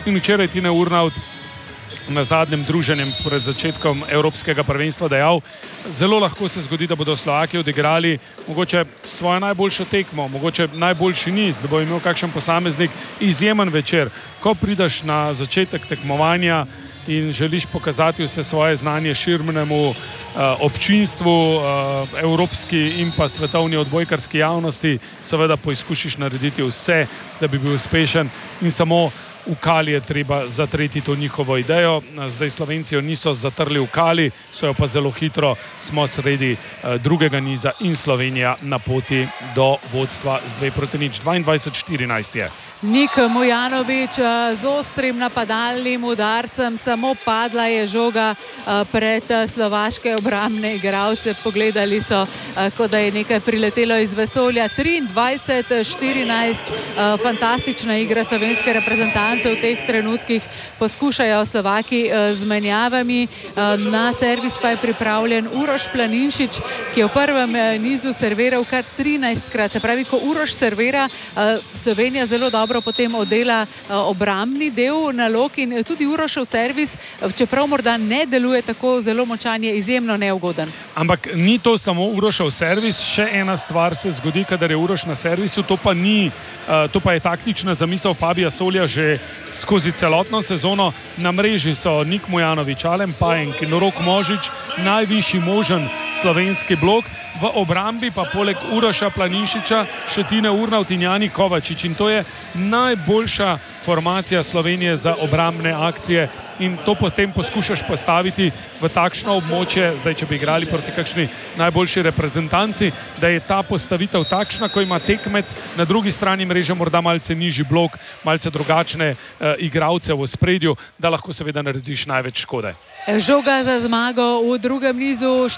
In včeraj Tine Urnaut na zadnjem druženjem pred začetkom Evropskega prvenstva dejal, zelo lahko se zgodi, da bodo Slovaki odigrali mogoče svojo najboljšo tekmo, mogoče najboljši niz, da bo imel kakšen posameznik izjemen večer. Ko prideš na začetek tekmovanja in želiš pokazati vse svoje znanje širnemu občinstvu, evropski in pa svetovni odbojkarski javnosti, seveda poizkušiš narediti vse, da bi bil uspešen in samo v kali je treba zatreti to njihovo idejo. Zdaj Slovenci jo niso zatrli v kali, so jo pa zelo hitro, smo sredi drugega niza in Slovenija na poti do vodstva z 2-0, 22-14 je. Nik Mujanović z ostrim napadalnim udarcem, samo padla je žoga pred slovaške obrambne igralce. Pogledali so, kot da je nekaj priletelo iz vesolja. 23-14, fantastična igra slovenske reprezentance v teh trenutkih. Poskušajo Slovaki z menjavami. Na servis pa je pripravljen Uroš Planinšič, ki je v prvem nizu serviral kar 13krat. Se pravi, ko Uroš servira, Slovenija zelo dobro potem oddela obrambni del nalog in tudi Urošev servis, čeprav morda ne deluje tako zelo močan, je izjemno neugoden. Ampak ni to samo Urošev servis, še ena stvar se zgodi, kadar je Uroš na servisu, to pa je taktična zamisel Fabija Solja že skozi celotno sezono. Na mreži so Nik Mujanović, Alen Pajenk in Rok Možič, najvišji možen slovenski blok, v obrambi pa poleg Uroša Planinšiča še Tine Urnaut in Jani Kovačič in to je najboljša formacija Slovenije za obrambne akcije in to potem poskušaš postaviti v takšno območje, zdaj če bi igrali proti kakšni najboljši reprezentanci, da je ta postavitev takšna, ko ima tekmec na drugi strani mreže morda malce nižji blok, malce drugačne igralce v ospredju, da lahko seveda narediš največ škode. Žoga za zmago v drugem nizu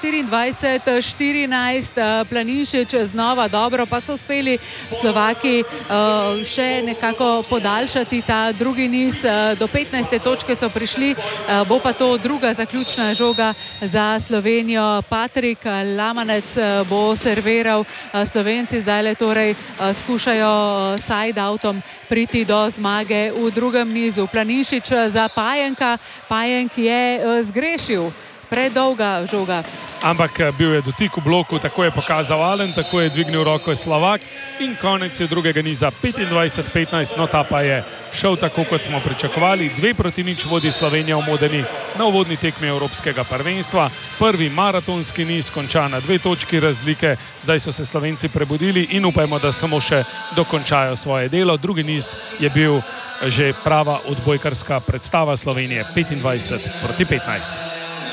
24-14, Planinšič znova dobro, pa so uspeli Slovaki še nekako podaljšati ta drugi niz. Do 15. točke so prišli, bo pa to druga zaključna žoga za Slovenijo. Patrik Lamanec bo serviral, Slovenci zdaj torej skušajo side-outom priti do zmage v drugem nizu. Planinšič za Pajenka, Pajenk je zgrešil, predolga žoga. Ampak bil je dotik v bloku, tako je pokazal Alen, tako je dvignil roko Slovak in konec je drugega niza 25-15, no ta pa je šel tako, kot smo pričakovali. 2-0 vodi Slovenija v Modeni na uvodni tekmi Evropskega prvenstva. Prvi maratonski niz konča na 2 točki razlike, zdaj so se Slovenci prebudili in upajmo, da samo še dokončajo svoje delo. Drugi niz je bil že prava odbojkarska predstava Slovenije 25-15.